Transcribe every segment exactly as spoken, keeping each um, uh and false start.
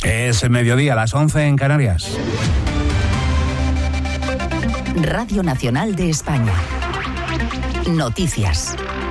Es mediodía, a las once en Canarias. Radio Nacional de España. Noticias.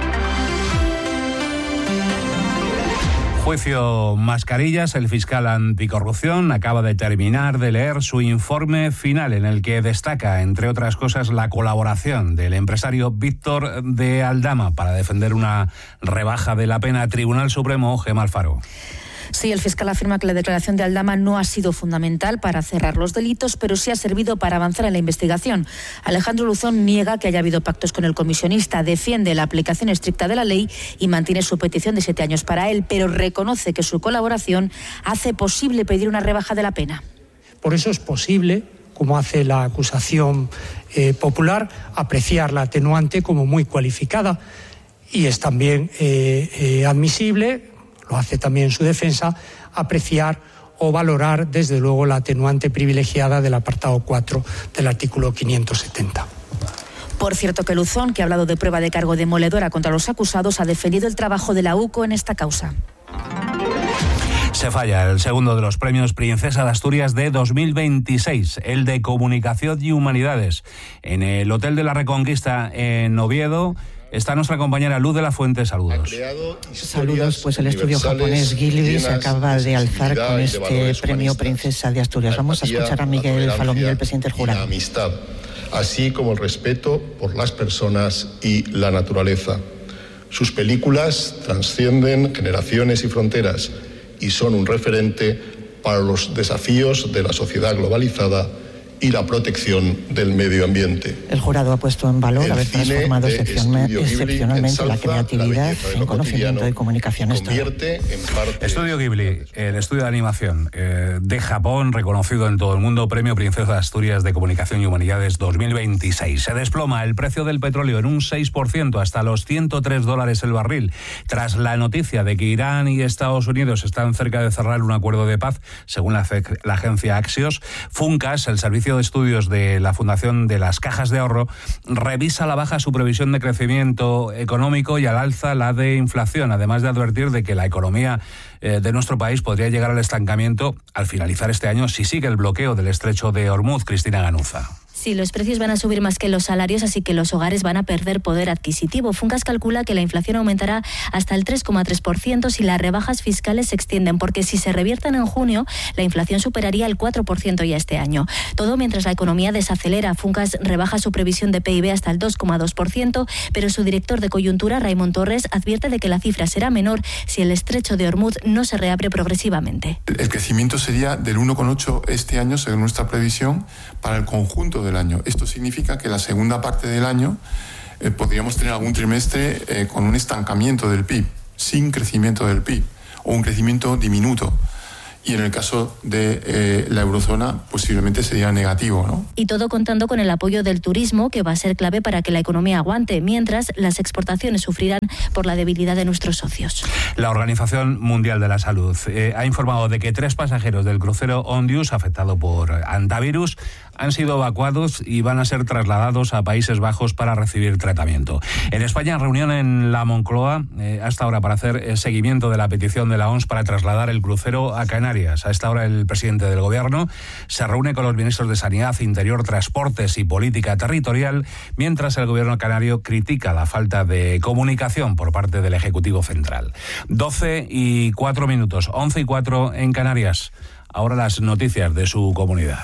Juicio Mascarillas. El fiscal anticorrupción acaba de terminar de leer su informe final, en el que destaca, entre otras cosas, la colaboración del empresario Víctor de Aldama para defender una rebaja de la pena. Tribunal Supremo, Gemma Alfaro. Sí, el fiscal afirma que la declaración de Aldama no ha sido fundamental para cerrar los delitos, pero sí ha servido para avanzar en la investigación. Alejandro Luzón niega que haya habido pactos con el comisionista, defiende la aplicación estricta de la ley y mantiene su petición de siete años para él, pero reconoce que su colaboración hace posible pedir una rebaja de la pena. Por eso es posible, como hace la acusación eh, popular, apreciar la atenuante como muy cualificada, y es también eh, eh, admisible, lo hace también su defensa, apreciar o valorar desde luego la atenuante privilegiada del apartado cuatro del artículo quinientos setenta. Por cierto que Luzón, que ha hablado de prueba de cargo demoledora contra los acusados, ha defendido el trabajo de la U C O en esta causa. Se falla el segundo de los premios Princesa de Asturias de dos mil veintiséis, el de Comunicación y Humanidades. En el Hotel de la Reconquista en Oviedo está nuestra compañera Luz de la Fuente. Saludos. Saludos, pues el estudio japonés Gilby se acaba de alzar con este premio Princesa de Asturias. Vamos a escuchar a Miguel Falomir, el presidente del jurado. La amistad, así como el respeto por las personas y la naturaleza. Sus películas trascienden generaciones y fronteras y son un referente para los desafíos de la sociedad globalizada y la protección del medio ambiente. El jurado ha puesto en valor haber transformado excepcionalmente la creatividad en conocimiento y comunicación. Estudio Ghibli, el estudio de animación eh, de Japón, reconocido en todo el mundo, premio Princesa de Asturias de Comunicación y Humanidades dos mil veintiséis. Se desploma el precio del petróleo en un seis por ciento, hasta los ciento tres dólares el barril, tras la noticia de que Irán y Estados Unidos están cerca de cerrar un acuerdo de paz, según la, la agencia Axios. Funcas, el servicio de estudios de la Fundación de las Cajas de Ahorro, revisa a la baja su previsión de crecimiento económico y al alza la de inflación, además de advertir de que la economía eh, de nuestro país podría llegar al estancamiento al finalizar este año si sigue el bloqueo del estrecho de Hormuz. Cristina Ganuza. Sí, los precios van a subir más que los salarios, así que los hogares van a perder poder adquisitivo. Funcas calcula que la inflación aumentará hasta el tres coma tres por ciento si las rebajas fiscales se extienden, porque si se revierten en junio, la inflación superaría el cuatro por ciento ya este año. Todo mientras la economía desacelera. Funcas rebaja su previsión de P I B hasta el dos coma dos por ciento, pero su director de coyuntura, Raimon Torres, advierte de que la cifra será menor si el estrecho de Hormuz no se reabre progresivamente. El crecimiento sería del uno coma ocho este año, según nuestra previsión, para el conjunto del año. Esto significa que la segunda parte del año eh, podríamos tener algún trimestre eh, con un estancamiento del P I B, sin crecimiento del P I B, o un crecimiento diminuto. Y en el caso de eh, la eurozona posiblemente sería negativo, ¿no? Y todo contando con el apoyo del turismo, que va a ser clave para que la economía aguante, mientras las exportaciones sufrirán por la debilidad de nuestros socios. La Organización Mundial de la Salud eh, ha informado de que tres pasajeros del crucero Ondius, afectado por hantavirus, han sido evacuados y van a ser trasladados a Países Bajos para recibir tratamiento. En España, reunión en la Moncloa eh, hasta ahora para hacer eh, seguimiento de la petición de la O M S para trasladar el crucero a Canarias. A esta hora el presidente del Gobierno se reúne con los ministros de Sanidad, Interior, Transportes y Política Territorial, mientras el Gobierno canario critica la falta de comunicación por parte del Ejecutivo Central. doce y cuatro minutos, once y cuatro en Canarias. Ahora las noticias de su comunidad.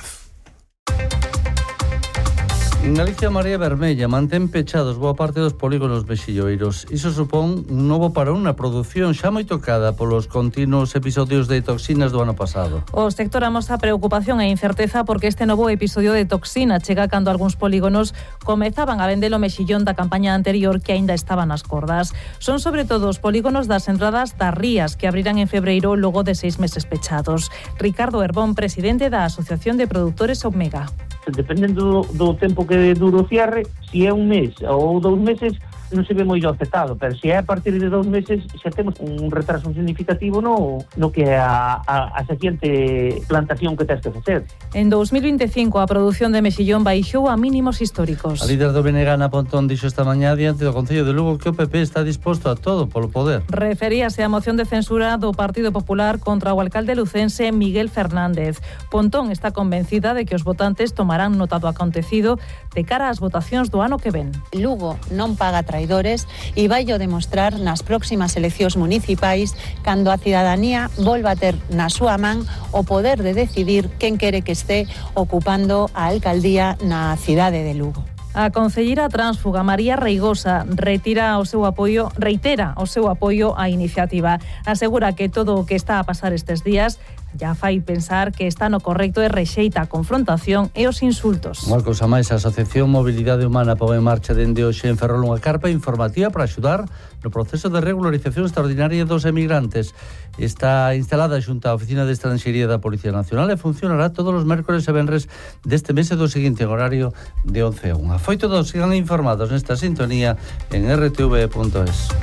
En Galicia, María Vermella mantén pechados boa parte dos polígonos mexilloeiros. Iso supón un novo parón na produción xa moi tocada polos continuos episodios de toxinas do ano pasado. O sector amosa preocupación e incerteza porque este novo episodio de toxina chega cando algúns polígonos comezaban a vender o mexillón da campaña anterior que aínda estaban nas cordas. Son sobre todo os polígonos das entradas das rías que abrirán en febreiro logo de seis meses pechados. Ricardo Herbón, presidente da Asociación de Produtores Omega. Dependendo do tempo que dure o cierre, se é un mes ou dous meses, non se ve moi afectado, pero se é a partir de dous meses xa temos un retraso significativo no, no que é a, a, a seguinte plantación que tens que facer. En dous mil veinticinco a produción de mexillón baixou a mínimos históricos. A líder do B N G, Ana Pontón, dixo esta mañá diante do Concello de Lugo que o P P está disposto a todo polo poder. Referíase á moción de censura do Partido Popular contra o alcalde lucense Miguel Fernández. Pontón está convencida de que os votantes tomarán nota do acontecido de cara ás votacións do ano que ven. Lugo non paga traidores e vai o demostrar nas próximas eleccións municipais cando a cidadanía volva a ter na súa man o poder de decidir quen quere que este ocupando a alcaldía na cidade de Lugo. A concelleira tránsfuga María Reigosa retira o seu apoio, reitera o seu apoio á iniciativa. Asegura que todo o que está a pasar estes días ya fai pensar que está no correcto e rexeita a confrontación e os insultos. Unha cousa máis, a Asociación Mobilidade Humana pon en marcha dende hoxe en Ferrol unha carpa informativa para axudar no proceso de regularización extraordinaria dos emigrantes. Está instalada xunto á Oficina de Estranxería da Policía Nacional e funcionará todos os mércores e venres deste mes e do seguinte horario de once a unha. Foi todo, sigan informados nesta sintonía en erre te ve punto es.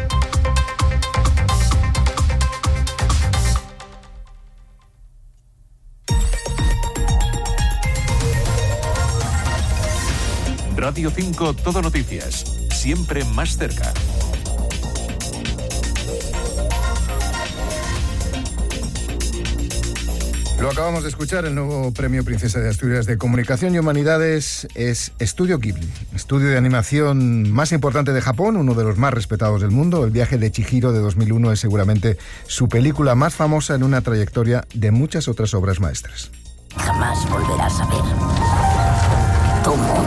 Radio cinco Todo Noticias, siempre más cerca. Lo acabamos de escuchar, el nuevo Premio Princesa de Asturias de Comunicación y Humanidades es Estudio Ghibli, estudio de animación más importante de Japón, uno de los más respetados del mundo. El viaje de Chihiro de dos mil uno es seguramente su película más famosa en una trayectoria de muchas otras obras maestras. Jamás volverás a ver tu mundo.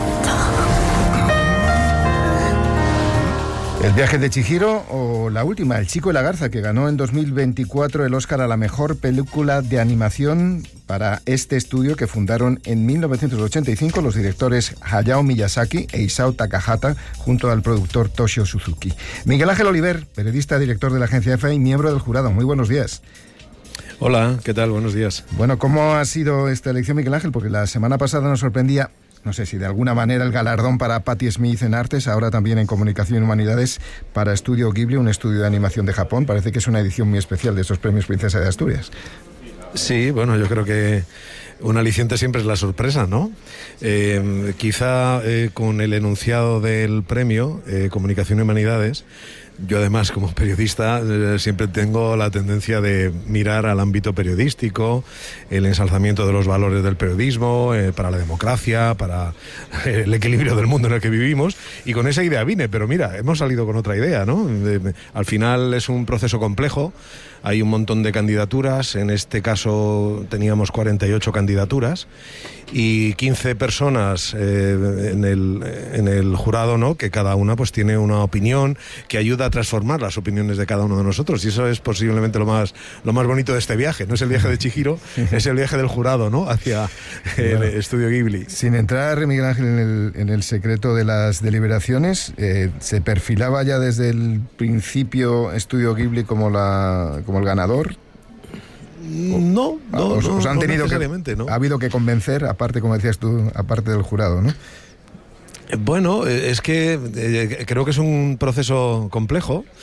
El viaje de Chihiro o la última, El chico y la garza, que ganó en dos mil veinticuatro el Oscar a la mejor película de animación para este estudio que fundaron en mil novecientos ochenta y cinco los directores Hayao Miyazaki e Isao Takahata junto al productor Toshio Suzuki. Miguel Ángel Oliver, periodista, director de la agencia EFE y miembro del jurado. Muy buenos días. Hola, ¿qué tal? Buenos días. Bueno, ¿cómo ha sido esta elección, Miguel Ángel? Porque la semana pasada nos sorprendía, no sé si de alguna manera, el galardón para Patti Smith en artes, ahora también en comunicación y humanidades para Estudio Ghibli, un estudio de animación de Japón. Parece que es una edición muy especial de estos premios Princesa de Asturias. Sí, bueno, yo creo que un aliciente siempre es la sorpresa, ¿no? Eh, quizá eh, con el enunciado del premio eh, Comunicación y Humanidades, yo además como periodista eh, siempre tengo la tendencia de mirar al ámbito periodístico, el ensalzamiento de los valores del periodismo, eh, para la democracia, para eh, el equilibrio del mundo en el que vivimos, y con esa idea vine, pero mira, hemos salido con otra idea, ¿no? De, de, al final es un proceso complejo, hay un montón de candidaturas, en este caso teníamos cuarenta y ocho candidaturas y quince personas eh, en, el, en el jurado, ¿no? Que cada una pues tiene una opinión que ayuda a transformar las opiniones de cada uno de nosotros, y eso es posiblemente lo más lo más bonito de este viaje. No es el viaje de Chihiro, es el viaje del jurado, ¿no? Hacia el bueno, Estudio Ghibli. Sin entrar, Miguel Ángel, en el, en el secreto de las deliberaciones, eh, ¿se perfilaba ya desde el principio Estudio Ghibli como la como el ganador? No, no, os, no, os han no tenido necesariamente, que, ¿no? Ha habido que convencer, aparte, como decías tú, aparte del jurado, ¿no? Bueno, es que eh, creo que es un proceso complejo.